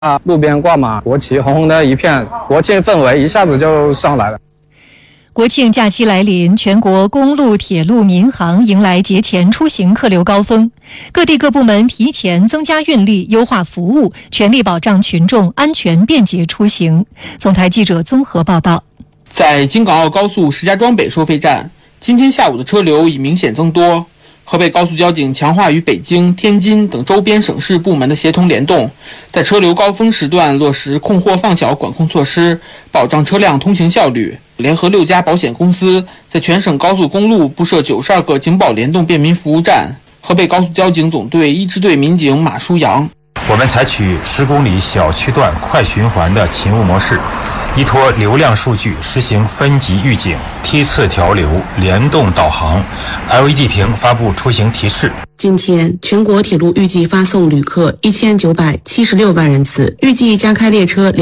路边挂满国旗，红红的一片，国庆氛围一下子就上来了。 国庆假期来临，全国公路、铁路、民航迎来节前出行客流高峰，各地各部门提前增加运力，优化服务，全力保障群众安全便捷出行。总台记者综合报道。 在京港澳高速石家庄北收费站，今天下午的车流已明显增多。河北高速交警强化与北京、天津等周边省市部门的协同联动，在车流高峰时段落实控货放小管控措施，保障车辆通行效率。联合6家保险公司在全省高速公路布设92个警保联动便民服务站。河北高速交警总队1支队民警马书阳： 我们采取10公里小区段快循环的勤务模式，依托流量数据实行分级预警、梯次调流、联动导航， LED 屏发布出行提示。 今天，全国铁路预计发送旅客1976万人次，预计加开列车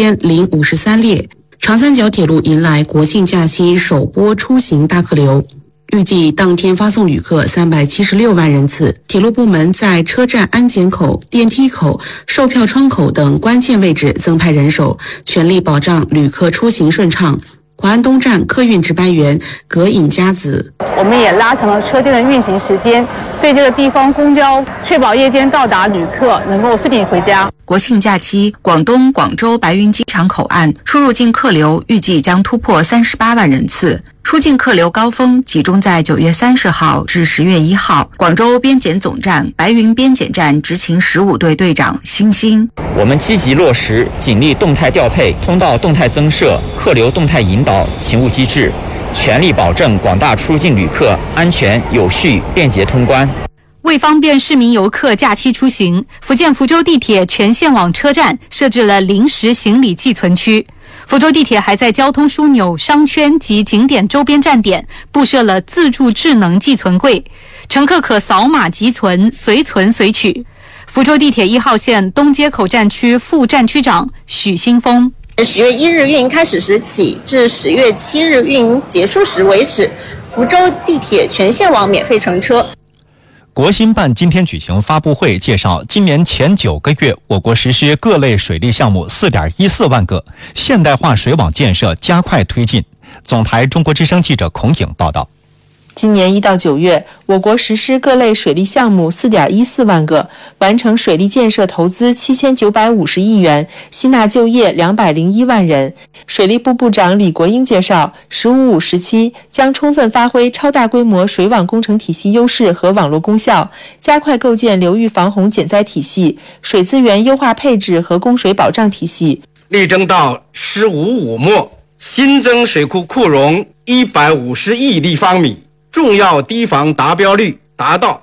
2053列。长三角铁路迎来国庆假期首波出行大客流，预计当天发送旅客376万人次。铁路部门在车站安检口、电梯口、售票窗口等关键位置增派人手，全力保障旅客出行顺畅。华安东站客运值班员葛颖佳子： 我们也拉长了车间的运行时间，对这个地方公交确保夜间到达旅客能够顺利回家。 国庆假期，广东广州白云机场口岸出入境客流预计将突破38万人次。出境客流高峰集中在9月30号至10月1号。广州边检总站、白云边检站执勤15队队长辛兴： 我们积极落实警力动态调配、通道动态增设、客流动态引导勤务机制，全力保证广大出入境旅客安全有序、便捷通关。 为方便市民游客假期出行，福建福州地铁全线网车站设置了临时行李寄存区。福州地铁还在交通枢纽、商圈及景点周边站点布设了自助智能寄存柜，乘客可扫码集存，随存随取。福州地铁1号线东街口站区副站区长许新峰 ：10月1日运营开始时起至10月7日运营结束时为止，福州地铁全线网免费乘车。 国新办今天举行发布会，介绍今年前9个月，我国实施各类水利项目4.14万个，现代化水网建设加快推进。总台中国之声记者孔颖报道。 今年1到9月，我国实施各类水利项目4.14万个，完成水利建设投资7950亿元，吸纳就业201万人。水利部部长李国英介绍，“15-5”时期将充分发挥超大规模水网工程体系优势和网络功效，加快构建流域防洪减灾体系、水资源优化配置和供水保障体系。 力争到“15-5”末，新增水库库容150亿立方米。重要堤防达标率达到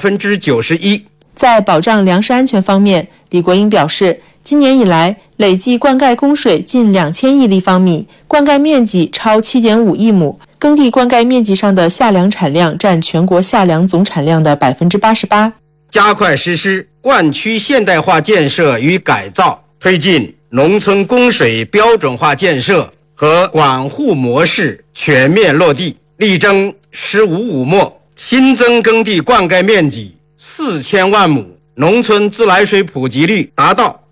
91%。 在保障粮食安全方面，李国英表示，今年以来累计灌溉供水近2000亿立方米，灌溉面积超7.5亿亩，耕地灌溉面积上的夏粮产量占全国夏粮总产量的88%。 加快实施灌区现代化建设与改造，推进农村供水标准化建设和管护模式全面落地，力争“15-5”末新增耕地灌溉面积4000万亩，农村自来水普及率达到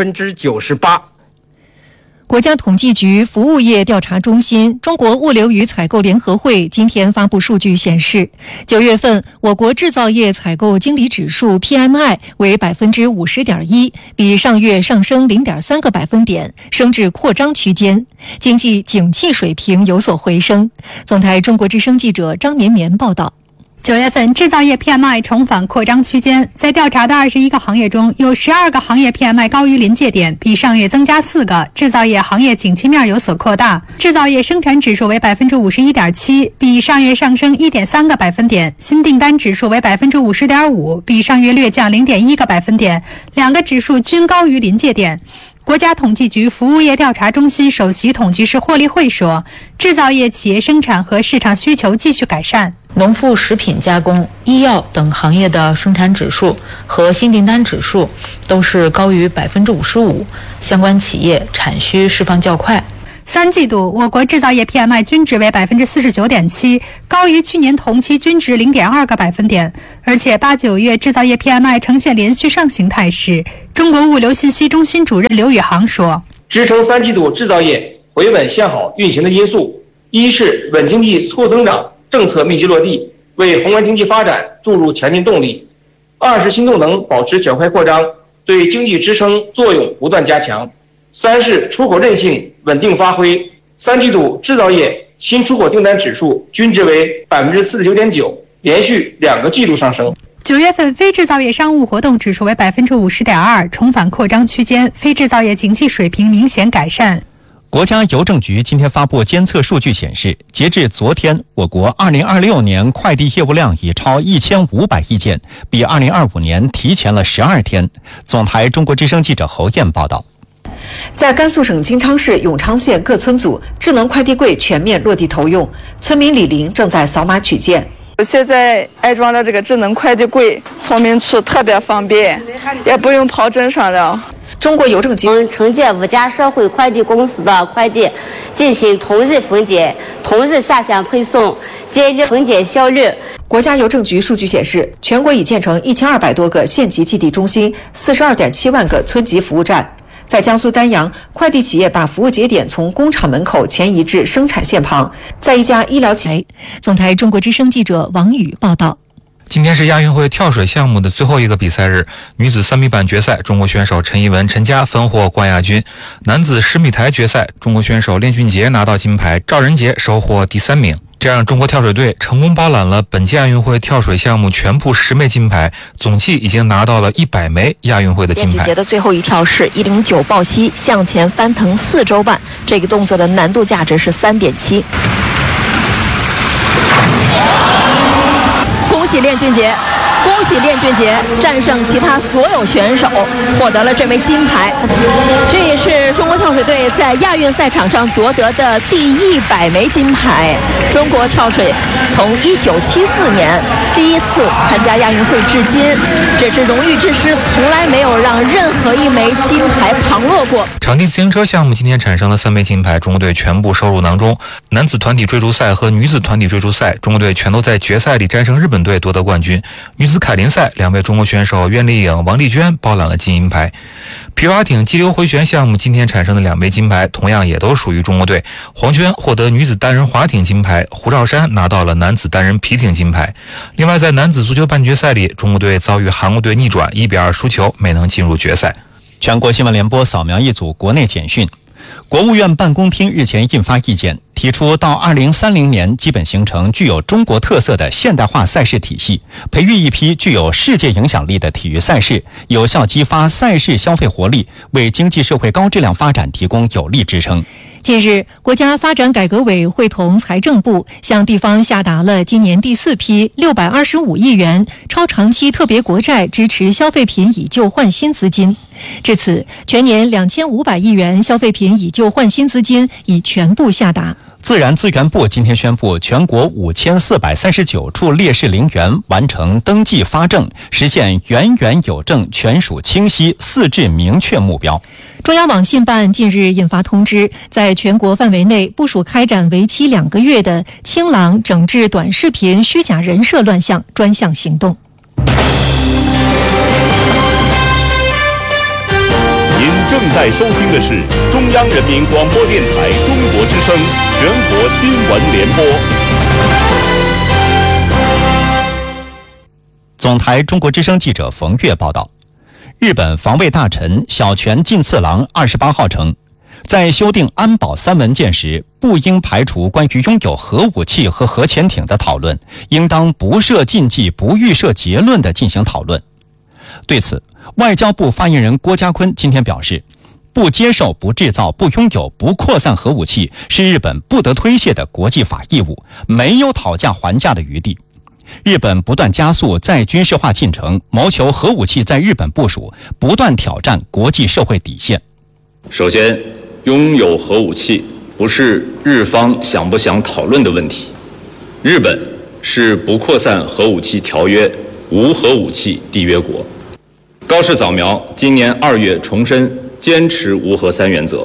98%。 国家统计局服务业调查中心、中国物流与采购联合会今天发布数据显示，9月份我国制造业采购经理指数 PMI 为50.1%，比上月上升0.3个百分点，升至扩张区间，经济景气水平有所回升。总台中国之声记者张绵绵报道。 9月份制造业 PMI 重返扩张区间，在调查的21个行业中，有12个行业 PMI 高于临界点，比上月增加4个，制造业行业景气面有所扩大。制造业生产指数为51.7%，比上月上升1.3个百分点，新订单指数为50.5%，比上月略降0.1个百分点，两个指数均高于临界点。国家统计局服务业调查中心首席统计师霍立慧说，制造业企业生产和市场需求继续改善。 农副食品加工、医药等行业的生产指数和新订单指数都是高于55%，相关企业产需释放较快。 3季度我国制造业 PMI 均值为 49.7%， 高于去年同期均值 0.2个百分点，而且8、9月制造业 PMI 呈现连续上行态势。中国物流信息中心主任刘宇航说， 支撑3季度制造业回稳向好运行的因素，一是稳经济促增长政策密集落地，为宏观经济发展注入强劲动力；二是新动能保持较快扩张，对经济支撑作用不断加强；三是出口韧性稳定发挥。3季度制造业新出口订单指数均值为 49.9%， 连续2个季度上升。 9月份非制造业商务活动指数为 50.2%， 重返扩张区间，非制造业景气水平明显改善。 国家邮政局今天发布监测数据显示，截至昨天，我国2026年快递业务量已超1500亿件，比2025年提前了12天。总台中国之声记者侯燕报道。 在甘肃省金昌市永昌县各村组，智能快递柜全面落地投用，村民李玲正在扫码取件。 现在安装了这个智能快递柜，村民处特别方便，也不用跑镇上了。 中国邮政局承接5家社会快递公司的快递，进行同日分拣、同日下乡配送，节约分拣效率。 国家邮政局数据显示，全国已建成1200多个县级寄递中心，42.7万个村级服务站。在江苏丹阳，快递企业把服务节点从工厂门口前移至生产线旁。在一家医疗企业， 总台中国之声记者王宇报道。 今天是亚运会跳水项目的最后一个比赛日，女子3米板决赛，中国选手陈怡文、陈佳分获冠亚军；男子10米台决赛，中国选手练俊杰拿到金牌，赵仁杰收获第3名。这样，中国跳水队成功包揽了本届亚运会跳水项目全部10枚金牌，总计已经拿到了100枚亚运会的金牌。 练俊杰的最后一跳是109抱膝向前翻腾4周半，这个动作的难度价值是3.7。恭喜练俊杰！恭喜练俊杰战胜其他所有选手，获得了这枚金牌。这也是中国跳水队在亚运赛场上夺得的第100枚金牌。中国跳水从1974年第一次参加亚运会至今，这支荣誉之师从来没有让任何一枚金牌旁落过。 场地自行车项目今天产生了3枚金牌，中国队全部收入囊中。男子团体追逐赛和女子团体追逐赛，中国队全都在决赛里战胜日本队夺得冠军。女子凯林赛，2位中国选手苑丽颖、王丽娟包揽了金银牌。皮划艇激流回旋项目今天产生的2枚金牌，同样也都属于中国队。黄娟获得女子单人划艇金牌，胡兆山拿到了男子单人皮艇金牌。另外，在男子足球半决赛里，中国队遭遇韩国队逆转，1比2输球，没能进入决赛。 全国新闻联播扫描一组国内简讯。国务院办公厅日前印发意见，提出到2030年基本形成具有中国特色的现代化赛事体系，培育一批具有世界影响力的体育赛事，有效激发赛事消费活力，为经济社会高质量发展提供有力支撑。 近日，国家发展改革委会同财政部向地方下达了今年第4批625亿元超长期特别国债支持消费品以旧换新资金。至此，全年2500亿元消费品以旧换新资金已全部下达。 自然资源部今天宣布，全国5439处烈士陵园完成登记发证，实现园园有证、权属清晰、4治明确目标。 中央网信办近日印发通知，在全国范围内部署开展为期2个月的清朗整治短视频虚假人设乱象专项行动。 您正在收听的是中央人民广播电台中国之声全国新闻联播。 总台中国之声记者冯月报道，日本防卫大臣小泉进次郎28号称，在修订安保3文件时，不应排除关于拥有核武器和核潜艇的讨论，应当不设禁忌、不预设结论地进行讨论。对此，外交部发言人郭家坤今天表示，不接受、不制造、不拥有、不扩散核武器是日本不得推卸的国际法义务，没有讨价还价的余地。日本不断加速再军事化进程，谋求核武器在日本部署，不断挑战国际社会底线。 首先，拥有核武器不是日方想不想讨论的问题，日本是不扩散核武器条约无核武器缔约国。高市早苗今年2月重申坚持无核3原则，